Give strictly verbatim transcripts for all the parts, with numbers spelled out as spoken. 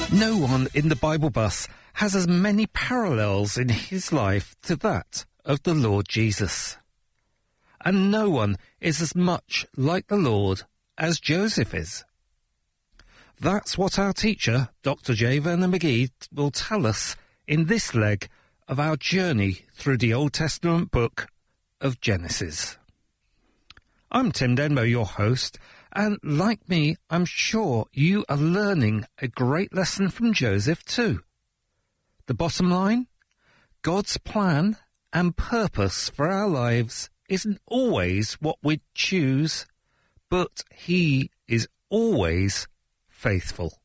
No one in the Bible bus has as many parallels in his life to that of the Lord Jesus. And no one is as much like the Lord as Joseph is. That's what our teacher, Doctor J. Vernon McGee, will tell us in this leg of our journey through the Old Testament book of Genesis. I'm Tim Denbo, your host, and like me, I'm sure you are learning a great lesson from Joseph too. The bottom line? God's plan and purpose for our lives isn't always what we choose, but He is always faithful.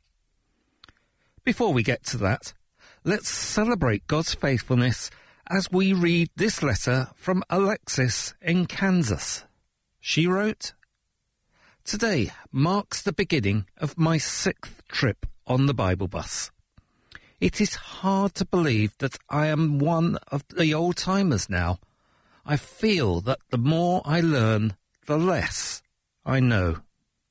Before we get to that, let's celebrate God's faithfulness as we read this letter from Alexis in Kansas. She wrote, "Today marks the beginning of my sixth trip on the Bible bus. It is hard to believe that I am one of the old-timers now. I feel that the more I learn, the less I know."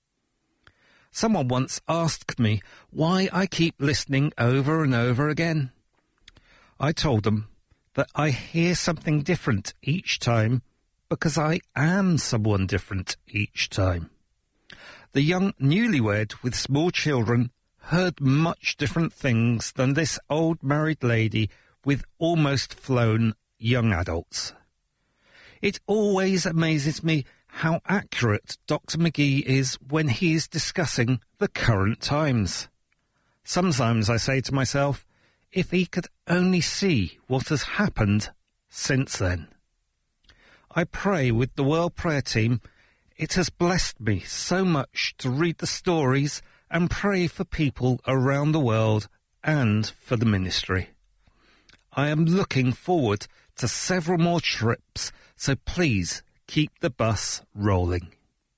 Someone once asked me why I keep listening over and over again. I told them that I hear something different each time because I am someone different each time. The young newlywed with small children heard much different things than this old married lady with almost flown young adults. It always amazes me how accurate Doctor McGee is when he is discussing the current times. Sometimes I say to myself, if he could only see what has happened since then. I pray with the World Prayer Team. It has blessed me so much to read the stories and pray for people around the world and for the ministry. I am looking forward to several more trips, so please keep the bus rolling.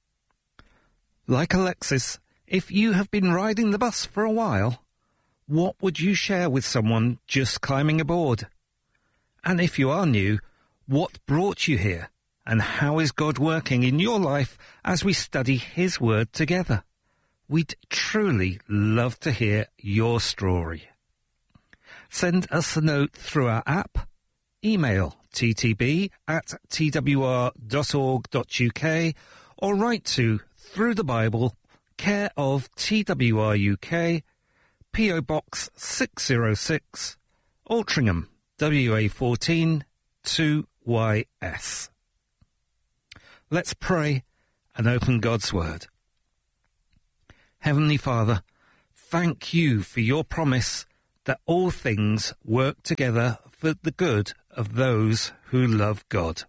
Like Alexis, if you have been riding the bus for a while, what would you share with someone just climbing aboard? And if you are new, what brought you here? And how is God working in your life as we study His Word together? We'd truly love to hear your story. Send us a note through our app, email ttb at twr dot org dot uk, or write to Through the Bible, care of T W R U K, P O Box six oh six, Altrincham, W A fourteen, two Y S. Let's pray and open God's Word. Heavenly Father, thank you for your promise that all things work together for the good of those who love God.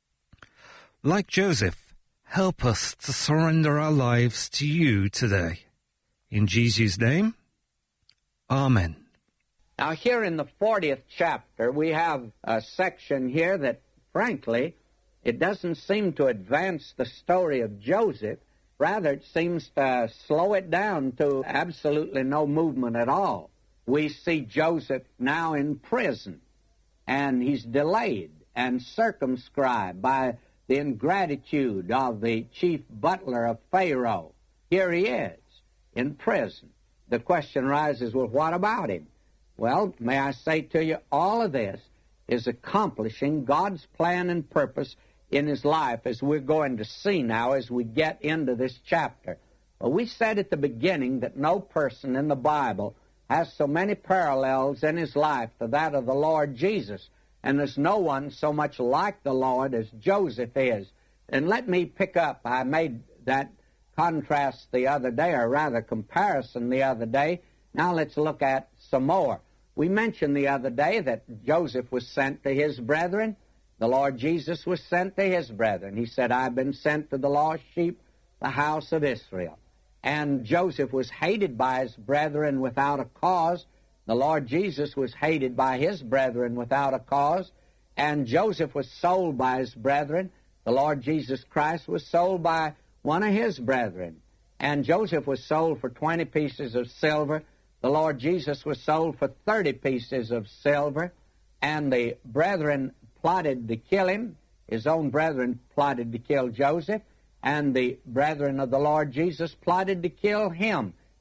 Like Joseph, help us to surrender our lives to you today. In Jesus' name, Amen. Now here in the fortieth chapter, we have a section here that, frankly, it doesn't seem to advance the story of Joseph. Rather, it seems to slow it down to absolutely no movement at all. We see Joseph now in prison, and he's delayed and circumscribed by the ingratitude of the chief butler of Pharaoh. Here he is in prison. The question rises, well, what about him? Well, may I say to you, all of this is accomplishing God's plan and purpose in his life, as we're going to see now as we get into this chapter. Well, we said at the beginning that no person in the Bible has so many parallels in his life to that of the Lord Jesus, and there's no one so much like the Lord as Joseph is. And let me pick up, I made that contrast the other day, or rather comparison the other day. Now let's look at some more. We mentioned the other day that Joseph was sent to his brethren. The Lord Jesus was sent to his brethren. He said, I've been sent to the lost sheep, the house of Israel. And Joseph was hated by his brethren without a cause. The Lord Jesus was hated by his brethren without a cause. And Joseph was sold by his brethren. The Lord Jesus Christ was sold by one of his brethren. And Joseph was sold for twenty pieces of silver. The Lord Jesus was sold for thirty pieces of silver. And the brethren plotted to kill him. His own brethren plotted to kill Joseph, and the brethren of the Lord Jesus plotted to kill him.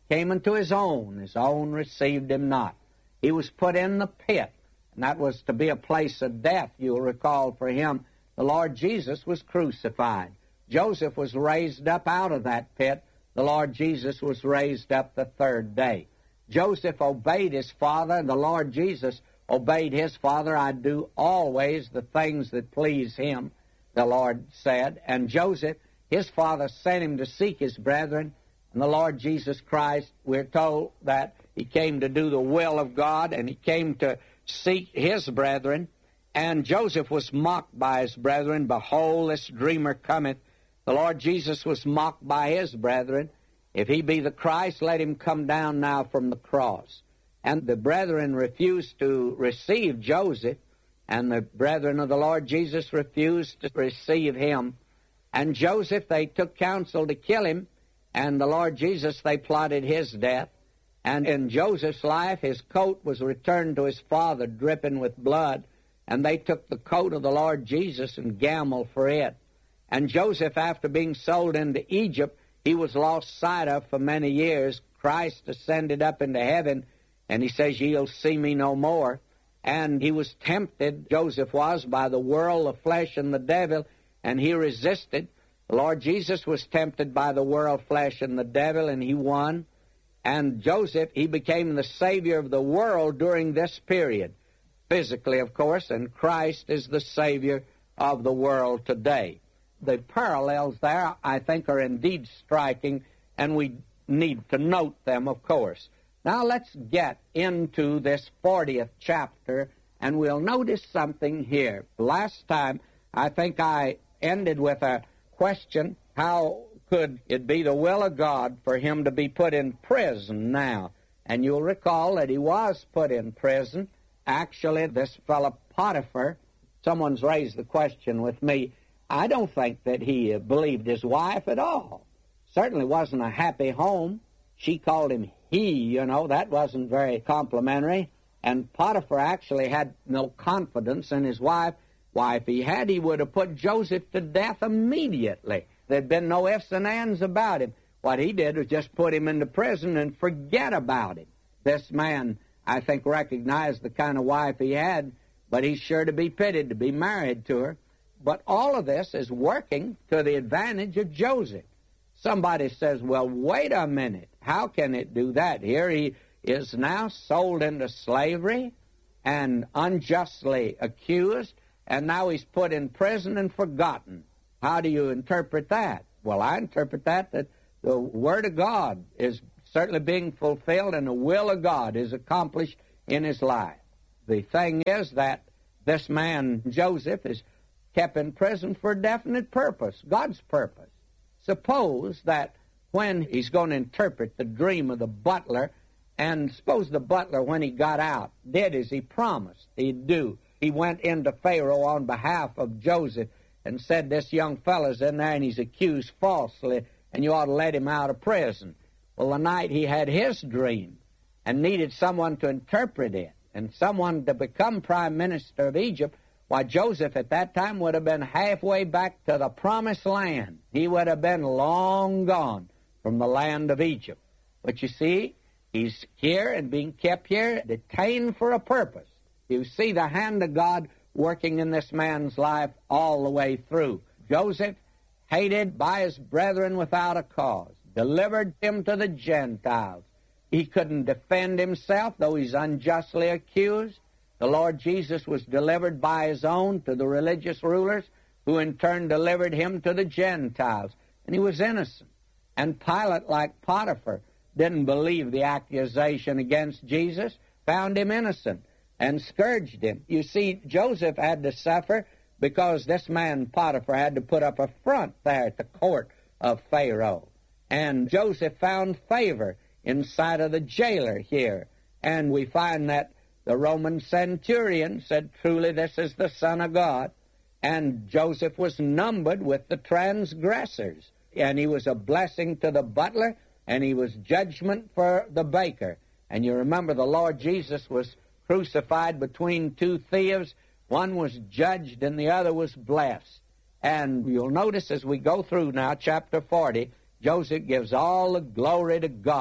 came unto his own. His own received him not. He was put in the pit, and that was to be a place of death. You'll recall for him, the Lord Jesus was crucified. Joseph was raised up out of that pit. The Lord Jesus was raised up the third day. Joseph obeyed his father, and the Lord Jesus obeyed his father. I do always the things that please him, the Lord said. And Joseph, his father, sent him to seek his brethren. And the Lord Jesus Christ, we're told that he came to do the will of God, and he came to seek his brethren. And Joseph was mocked by his brethren. Behold, this dreamer cometh. The Lord Jesus was mocked by his brethren. If he be the Christ, let him come down now from the cross. And the brethren refused to receive Joseph, and the brethren of the Lord Jesus refused to receive him. And Joseph, they took counsel to kill him, and the Lord Jesus, they plotted his death. And in Joseph's life, his coat was returned to his father, dripping with blood, and they took the coat of the Lord Jesus and gambled for it. And Joseph, after being sold into Egypt, he was lost sight of for many years. Christ ascended up into heaven, and he says, "Ye'll see me no more." And he was tempted, Joseph was, by the world, the flesh, and the devil, and he resisted. The Lord Jesus was tempted by the world, flesh, and the devil, and he won. And Joseph, he became the Savior of the world during this period, physically, of course, and Christ is the Savior of the world today. The parallels there, I think, are indeed striking, and we need to note them, of course. Now let's get into this fortieth chapter, and we'll notice something here. Last time, I think I ended with a question, how could it be the will of God for him to be put in prison now? And you'll recall that he was put in prison. Actually, this fellow Potiphar, someone's raised the question with me, I don't think that he believed his wife at all. Certainly wasn't a happy home. She called him he, you know. That wasn't very complimentary. And Potiphar actually had no confidence in his wife. Why, if he had, he would have put Joseph to death immediately. There'd been no ifs and ands about him. What he did was just put him into prison and forget about him. This man, I think, recognized the kind of wife he had, but he's sure to be pitied to be married to her. But all of this is working to the advantage of Joseph. Somebody says, well, wait a minute. How can it do that? Here he is now sold into slavery and unjustly accused, and now he's put in prison and forgotten. How do you interpret that? Well, I interpret that that the Word of God is certainly being fulfilled and the will of God is accomplished in his life. The thing is that this man, Joseph, is kept in prison for a definite purpose, God's purpose. Suppose that when he's going to interpret the dream of the butler, and suppose the butler, when he got out, did as he promised he'd do. He went into Pharaoh on behalf of Joseph and said, this young fellow's in there and he's accused falsely, and you ought to let him out of prison. Well, the night he had his dream and needed someone to interpret it and someone to become prime minister of Egypt, why, Joseph at that time would have been halfway back to the promised land. He would have been long gone from the land of Egypt. But you see, he's here and being kept here, detained for a purpose. You see the hand of God working in this man's life all the way through. Joseph, hated by his brethren without a cause, delivered him to the Gentiles. He couldn't defend himself, though he's unjustly accused. The Lord Jesus was delivered by his own to the religious rulers, who in turn delivered him to the Gentiles. And he was innocent. And Pilate, like Potiphar, didn't believe the accusation against Jesus, found him innocent, and scourged him. You see, Joseph had to suffer because this man Potiphar had to put up a front there at the court of Pharaoh. And Joseph found favor in sight of the jailer here. And we find that the Roman centurion said, truly this is the Son of God. And Joseph was numbered with the transgressors. And he was a blessing to the butler, and he was judgment for the baker. And you remember the Lord Jesus was crucified between two thieves. One was judged and the other was blessed. And you'll notice as we go through now, chapter forty, Joseph gives all the glory to God.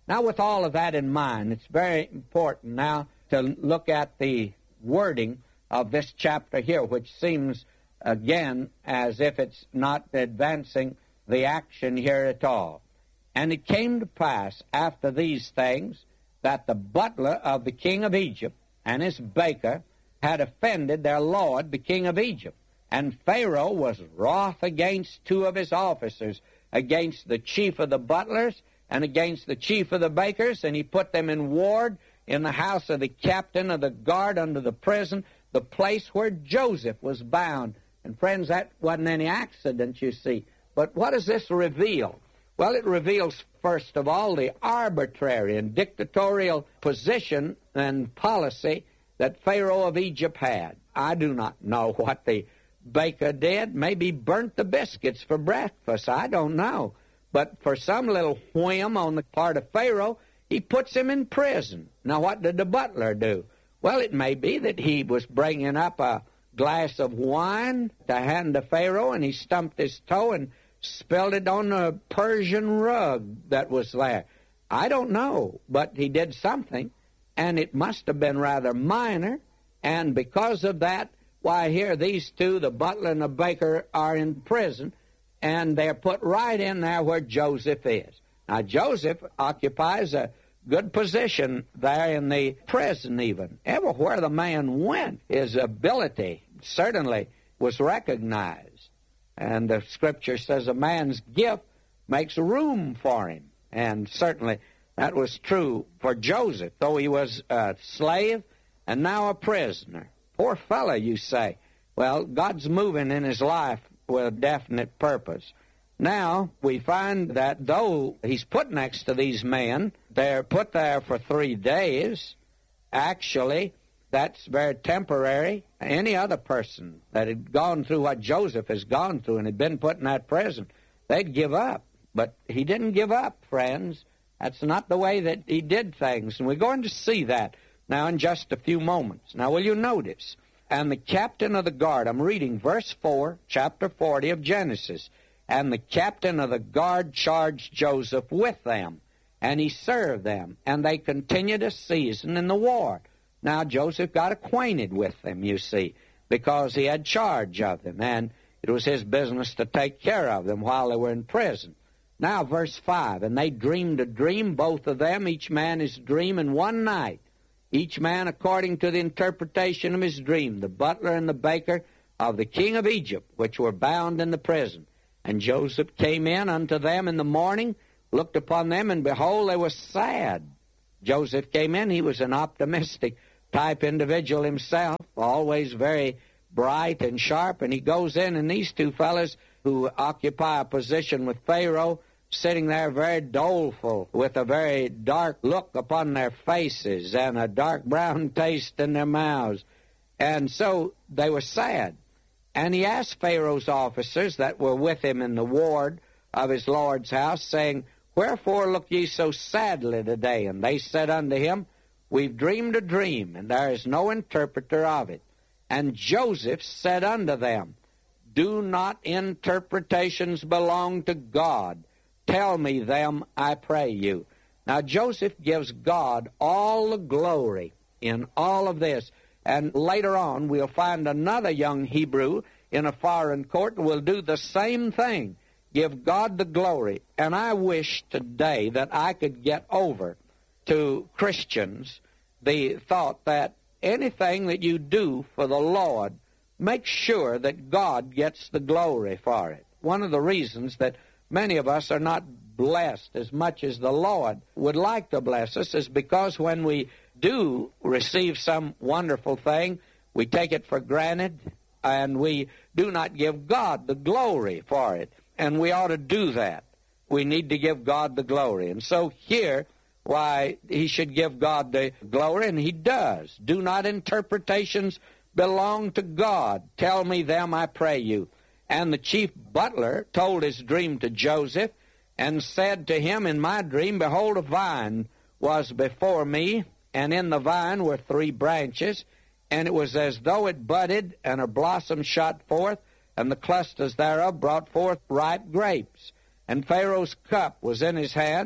Now, with all of that in mind, it's very important now to look at the wording of this chapter here, which seems, again, as if it's not advancing the action here at all. And it came to pass after these things that the butler of the king of Egypt and his baker had offended their lord, the king of Egypt. And Pharaoh was wroth against two of his officers, against the chief of the butlers and against the chief of the bakers, and he put them in ward in the house of the captain of the guard under the prison, the place where Joseph was bound. And friends, that wasn't any accident, you see. But what does this reveal? Well, it reveals, first of all, the arbitrary and dictatorial position and policy that Pharaoh of Egypt had. I do not know what the baker did. Maybe burnt the biscuits for breakfast. I don't know. But for some little whim on the part of Pharaoh, he puts him in prison. Now, what did the butler do? Well, it may be that he was bringing up a glass of wine to hand to Pharaoh, and he stumped his toe and spilled it on the Persian rug that was there. I don't know, but he did something, and it must have been rather minor, and because of that, why, here these two, the butler and the baker, are in prison, and they're put right in there where Joseph is. Now, Joseph occupies a good position there in the prison even. Everywhere the man went, his ability certainly was recognized. And the Scripture says a man's gift makes room for him. And certainly that was true for Joseph, though he was a slave and now a prisoner. Poor fellow, you say. Well, God's moving in his life with a definite purpose. Now, we find that though he's put next to these men, they're put there for three days. Actually, that's very temporary. Any other person that had gone through what Joseph has gone through and had been put in that prison, they'd give up. But he didn't give up, friends. That's not the way that he did things. And we're going to see that now in just a few moments. Now, will you notice? And the captain of the guard, I'm reading verse four, chapter forty of Genesis. And the captain of the guard charged Joseph with them, and he served them, and they continued a season in the ward. Now, Joseph got acquainted with them, you see, because he had charge of them, and it was his business to take care of them while they were in prison. Now, verse five, and they dreamed a dream, both of them, each man his dream in one night, each man according to the interpretation of his dream, the butler and the baker of the king of Egypt, which were bound in the prison. And Joseph came in unto them in the morning, looked upon them, and behold, they were sad. Joseph came in. He was an optimistic type individual himself, always very bright and sharp. And he goes in, and these two fellows who occupy a position with Pharaoh, sitting there very doleful, with a very dark look upon their faces and a dark brown taste in their mouths. And so they were sad. And he asked Pharaoh's officers that were with him in the ward of his lord's house, saying, Wherefore look ye so sadly today? And they said unto him, We've dreamed a dream, and there is no interpreter of it. And Joseph said unto them, Do not interpretations belong to God? Tell me them, I pray you. Now Joseph gives God all the glory in all of this. And later on, we'll find another young Hebrew in a foreign court who will do the same thing, give God the glory. And I wish today that I could get over to Christians the thought that anything that you do for the Lord, make sure that God gets the glory for it. One of the reasons that many of us are not blessed as much as the Lord would like to bless us is because when we do receive some wonderful thing, we take it for granted, and we do not give God the glory for it. And we ought to do that. We need to give God the glory. And so here, why, he should give God the glory, and he does. Do not interpretations belong to God? Tell me them, I pray you. And the chief butler told his dream to Joseph, and said to him, In my dream, behold, a vine was before me, and in the vine were three branches, and it was as though it budded, and her blossom shot forth, and the clusters thereof brought forth ripe grapes. And Pharaoh's cup was in his hand,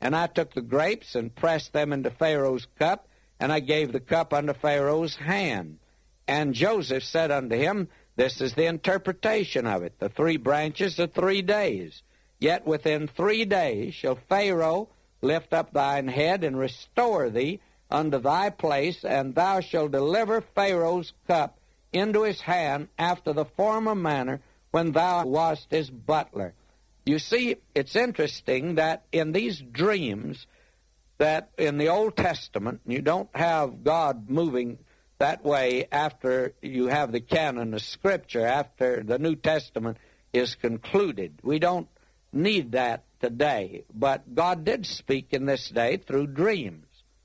And I took the grapes and pressed them into Pharaoh's cup, and I gave the cup unto Pharaoh's hand. And Joseph said unto him, this is the interpretation of it. The three branches are three days. Yet within three days shall Pharaoh lift up thine head and restore thee unto thy place, and thou shalt deliver Pharaoh's cup into his hand after the former manner when thou wast his butler. You see, it's interesting that in these dreams, that in the Old Testament, you don't have God moving that way after you have the canon of Scripture, after the New Testament is concluded. We don't need that today, but God did speak in this day through dreams.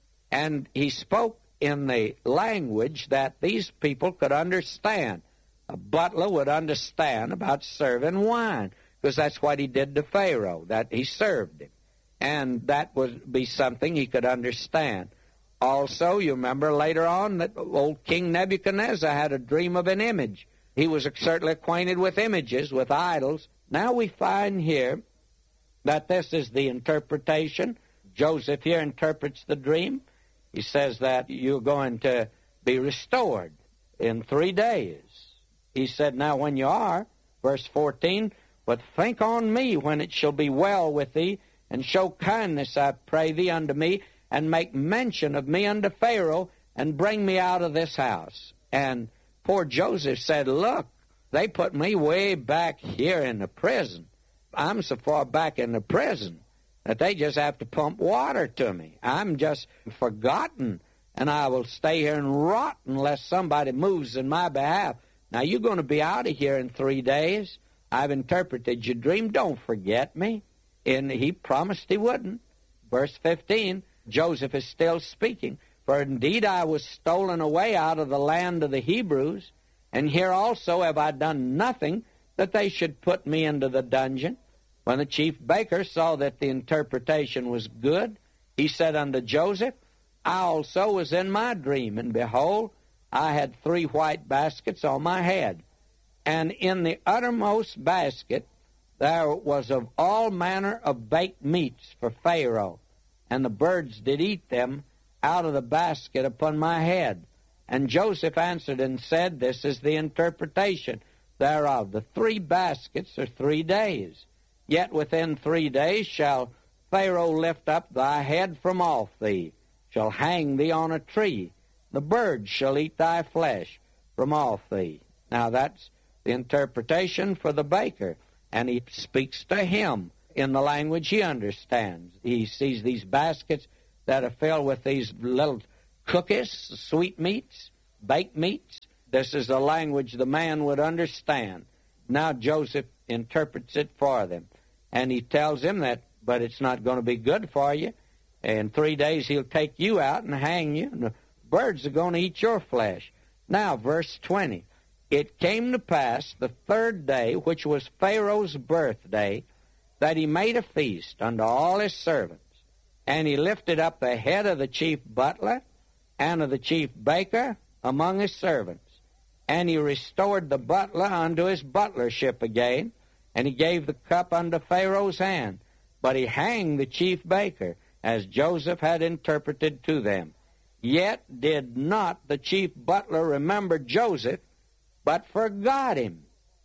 And he spoke in the language that these people could understand. A butler would understand about serving wine, because that's what he did to Pharaoh, that he served him. And that would be something he could understand. Also, you remember later on that old King Nebuchadnezzar had a dream of an image. He was certainly acquainted with images, with idols. Now we find here that this is the interpretation. Joseph here interprets the dream. He says that you're going to be restored in three days. He said, now when you are, verse fourteen, but think on me when it shall be well with thee, and show kindness, I pray thee, unto me, and make mention of me unto Pharaoh, and bring me out of this house. And poor Joseph said, look, they put me way back here in the prison. I'm so far back in the prison that they just have to pump water to me. I'm just forgotten, and I will stay here and rot unless somebody moves in my behalf. Now, you're going to be out of here in three days. I've interpreted your dream. Don't forget me. And he promised he wouldn't. Verse fifteen, Joseph is still speaking. For indeed I was stolen away out of the land of the Hebrews, and here also have I done nothing that they should put me into the dungeon. When the chief baker saw that the interpretation was good, he said unto Joseph, I also was in my dream, and behold, I had three white baskets on my head. And in the uttermost basket there was of all manner of baked meats for Pharaoh, and the birds did eat them out of the basket upon my head. And Joseph answered and said, this is the interpretation thereof. The three baskets are three days. Yet within three days shall Pharaoh lift up thy head from off thee, shall hang thee on a tree. The birds shall eat thy flesh from off thee. Now that's the interpretation for the baker. And he speaks to him in the language he understands. He sees these baskets that are filled with these little cookies, sweetmeats, baked meats. This is the language the man would understand. Now Joseph interprets it for them. And he tells him that, but it's not going to be good for you. In three days he'll take you out and hang you, and the birds are going to eat your flesh. Now, verse twenty. It came to pass the third day, which was Pharaoh's birthday, that he made a feast unto all his servants. And he lifted up the head of the chief butler and of the chief baker among his servants. And he restored the butler unto his butlership again, and he gave the cup unto Pharaoh's hand. But he hanged the chief baker, as Joseph had interpreted to them. Yet did not the chief butler remember Joseph, but forgot him.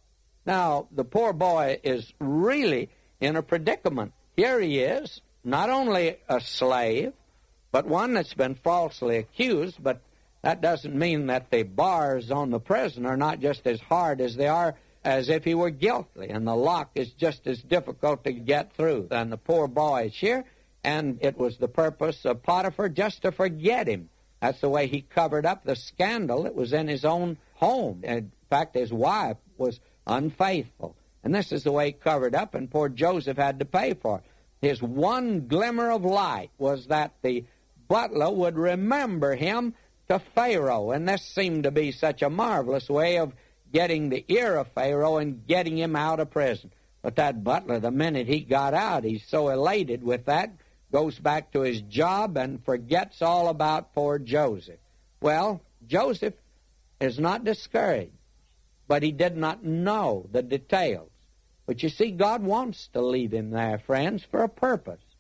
Now, the poor boy is really in a predicament. Here he is, not only a slave, but one that's been falsely accused, but that doesn't mean that the bars on the prison are not just as hard as they are as if he were guilty, and the lock is just as difficult to get through. And the poor boy is here, and it was the purpose of Potiphar just to forget him. That's the way he covered up the scandal that was in his own home. In fact, his wife was unfaithful. And this is the way he covered up, and poor Joseph had to pay for it. His one glimmer of light was that the butler would remember him to Pharaoh. And this seemed to be such a marvelous way of getting the ear of Pharaoh and getting him out of prison. But that butler, the minute he got out, he's so elated with that, goes back to his job and forgets all about poor Joseph. Well, Joseph is not discouraged, but he did not know the details. But you see, God wants to leave him there, friends, for a purpose.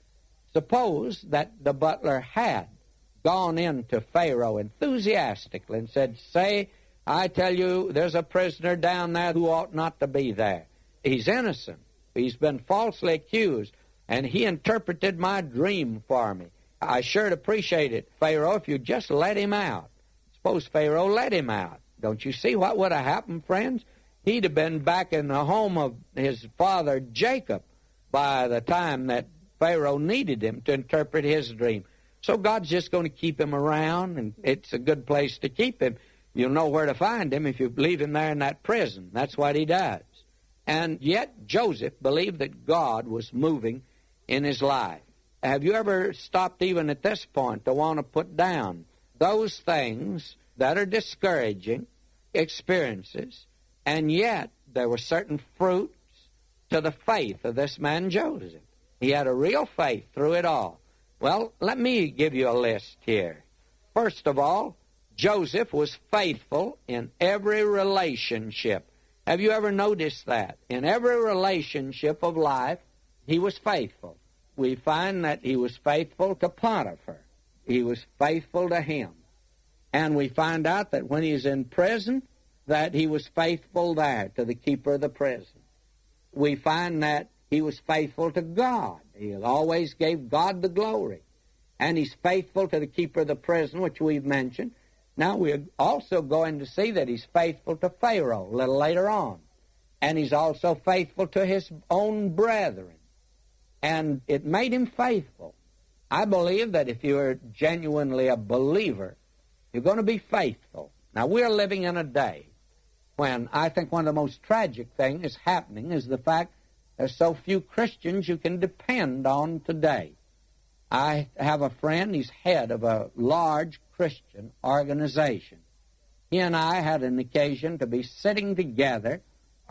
Suppose that the butler had gone into Pharaoh enthusiastically and said, say, I tell you, there's a prisoner down there who ought not to be there. He's innocent. He's been falsely accused, and he interpreted my dream for me. I sure'd appreciate it, Pharaoh, if you'd just let him out. Suppose Pharaoh let him out. Don't you see what would have happened, friends? He'd have been back in the home of his father Jacob by the time that Pharaoh needed him to interpret his dream. So God's just going to keep him around, and it's a good place to keep him. You'll know where to find him if you leave him there in that prison. That's what he does. And yet Joseph believed that God was moving in his life. Have you ever stopped even at this point to want to put down those things that are discouraging experiences, and yet there were certain fruits to the faith of this man Joseph? He had a real faith through it all. Well, let me give you a list here. First of all, Joseph was faithful in every relationship. Have you ever noticed that? In every relationship of life, he was faithful. We find that he was faithful to Potiphar. He was faithful to him. And we find out that when he's in prison, that he was faithful there to the keeper of the prison. We find that he was faithful to God. He always gave God the glory. And he's faithful to the keeper of the prison, which we've mentioned. Now we're also going to see that he's faithful to Pharaoh a little later on. And he's also faithful to his own brethren. And it made him faithful. I believe that if you're genuinely a believer, you're going to be faithful. Now, we're living in a day when I think one of the most tragic things is happening is the fact there's so few Christians you can depend on today. I have a friend, he's head of a large Christian organization. He and I had an occasion to be sitting together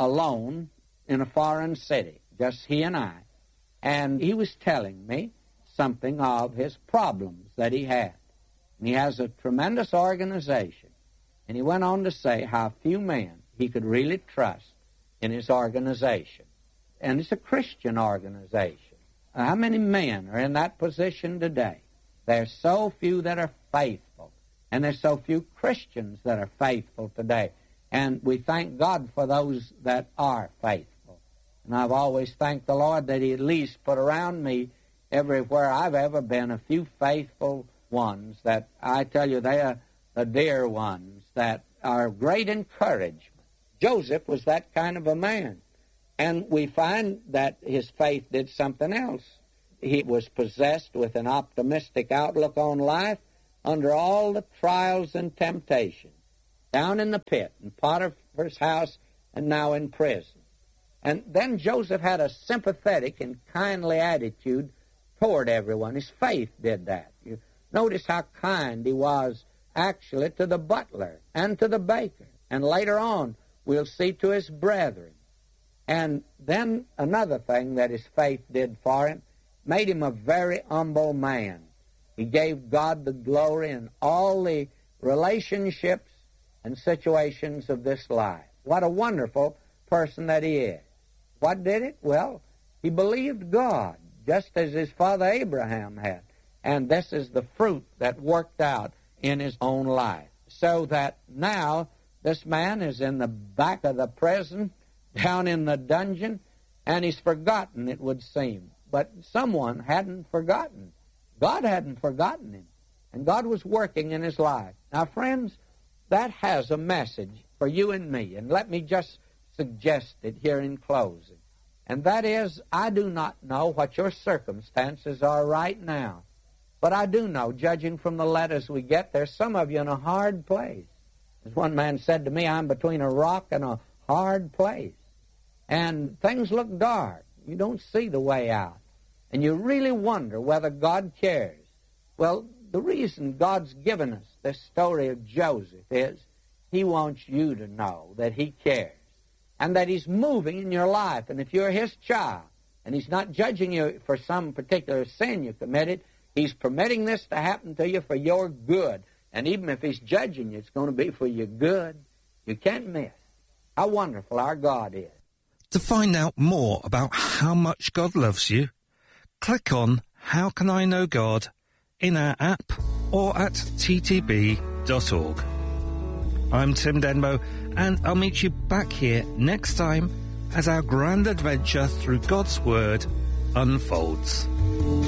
alone in a foreign city, just he and I. And he was telling me something of his problems that he had. And he has a tremendous organization. And he went on to say how few men he could really trust in his organization. And it's a Christian organization. How many men are in that position today? There's so few that are faithful. And there's so few Christians that are faithful today. And we thank God for those that are faithful. And I've always thanked the Lord that he at least put around me everywhere I've ever been a few faithful ones that I tell you they are the dear ones that are great encouragement. Joseph was that kind of a man. And we find that his faith did something else. He was possessed with an optimistic outlook on life under all the trials and temptations. Down in the pit, in Potiphar's house, and now in prison. And then Joseph had a sympathetic and kindly attitude toward everyone. His faith did that. You notice how kind he was actually to the butler and to the baker. And later on, we'll see to his brethren. And then another thing that his faith did for him, made him a very humble man. He gave God the glory in all the relationships and situations of this life. What a wonderful person that he is. What did it? Well, he believed God, just as his father Abraham had. And this is the fruit that worked out in his own life. So that now this man is in the back of the prison, down in the dungeon, and he's forgotten, it would seem. But someone hadn't forgotten. God hadn't forgotten him. And God was working in his life. Now, friends, that has a message for you and me. And let me just suggest it here in closing. And that is, I do not know what your circumstances are right now. But I do know, judging from the letters we get, there's some of you in a hard place. As one man said to me, I'm between a rock and a hard place. And things look dark. You don't see the way out. And you really wonder whether God cares. Well, the reason God's given us this story of Joseph is he wants you to know that he cares and that he's moving in your life. And if you're his child and he's not judging you for some particular sin you committed, he's permitting this to happen to you for your good. And even if he's judging you, it's going to be for your good. You can't miss how wonderful our God is. To find out more about how much God loves you, click on How Can I Know God in our app or at t t b dot org. I'm Tim Denbo, and I'll meet you back here next time as our grand adventure through God's Word unfolds.